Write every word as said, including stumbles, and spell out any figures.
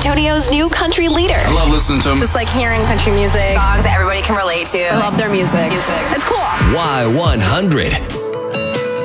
Antonio's new country leader. I love listening to him. Just like hearing country music. Songs that everybody can relate to. I love their music. music. It's cool. Y one hundred.